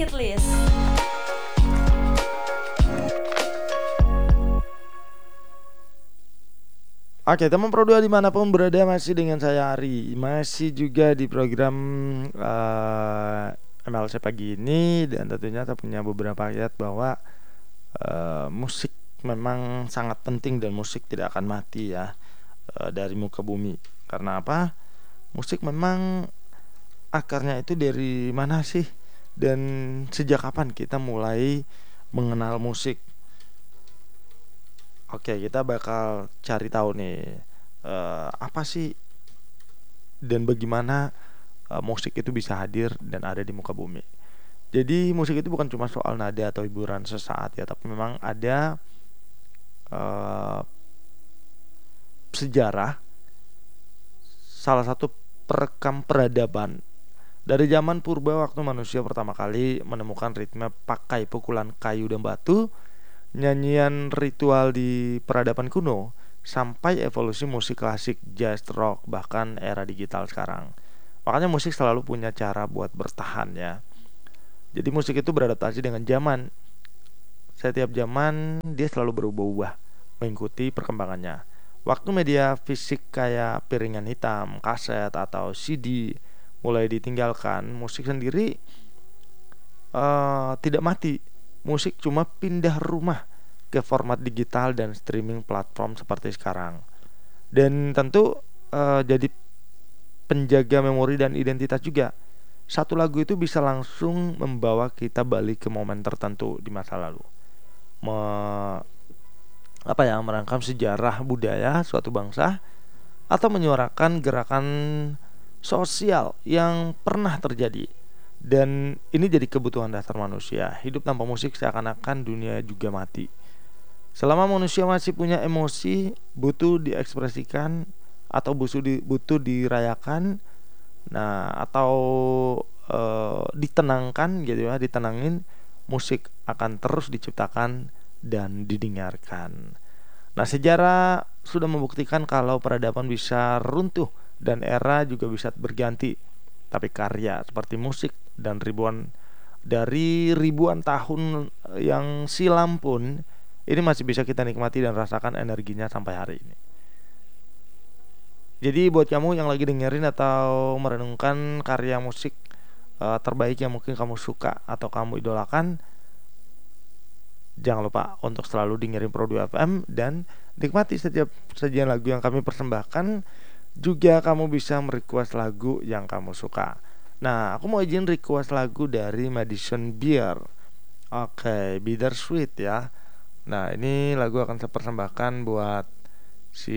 Hitlist. Oke, teman Pro 2 dimanapun berada, masih dengan saya Ari. Masih juga di program MLC pagi ini. Dan tentunya kita punya beberapa ayat bahwa musik memang sangat penting dan musik tidak akan mati ya, dari muka bumi. Karena apa? Musik memang akarnya itu dari mana sih? Dan sejak kapan kita mulai mengenal musik? Oke, kita bakal cari tahu nih, apa sih dan bagaimana musik itu bisa hadir dan ada di muka bumi. Jadi musik itu bukan cuma soal nada atau hiburan sesaat ya, tapi memang ada eh, sejarah, salah satu perekam peradaban. Dari zaman purba, waktu manusia pertama kali menemukan ritme pakai pukulan kayu dan batu, nyanyian ritual di peradaban kuno, sampai evolusi musik klasik, jazz, rock, bahkan era digital sekarang. Makanya musik selalu punya cara buat bertahan ya. Jadi musik itu beradaptasi dengan zaman. Setiap zaman dia selalu berubah-ubah mengikuti perkembangannya. Waktu media fisik kayak piringan hitam, kaset, atau CD mulai ditinggalkan, musik sendiri tidak mati. Musik cuma pindah rumah ke format digital dan streaming platform seperti sekarang. Dan tentu jadi penjaga memori dan identitas juga. Satu lagu itu bisa langsung membawa kita balik ke momen tertentu di masa lalu. Me, Merangkam sejarah budaya suatu bangsa atau menyuarakan gerakan sosial yang pernah terjadi. Dan ini jadi kebutuhan dasar manusia. Hidup tanpa musik seakan-akan dunia juga mati. Selama manusia masih punya emosi, butuh diekspresikan atau butuh dirayakan, nah atau ditenangkan gitu ya, ditenangin, musik akan terus diciptakan dan didengarkan. Nah, sejarah sudah membuktikan kalau peradaban bisa runtuh dan era juga bisa berganti. Tapi karya seperti musik dan ribuan tahun yang silam pun ini masih bisa kita nikmati dan rasakan energinya sampai hari ini. Jadi buat kamu yang lagi dengerin atau merenungkan karya musik terbaik yang mungkin kamu suka atau kamu idolakan, jangan lupa untuk selalu dengerin Pro 2 FM dan nikmati setiap sajian lagu yang kami persembahkan. Juga kamu bisa merequest lagu yang kamu suka. Nah, aku mau izin request lagu dari Madison Beer. Oke, Bittersweet ya. Nah, ini lagu akan saya persembahkan buat si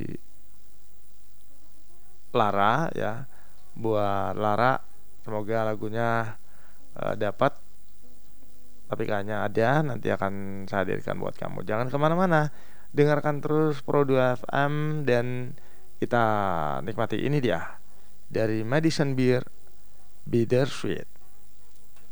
Lara ya. Buat Lara, semoga lagunya dapat. Tapi kayaknya ada, nanti akan saya hadirkan buat kamu. Jangan kemana-mana, dengarkan terus Pro 2 FM dan kita nikmati ini dia dari Madison Beer, Bittersweet.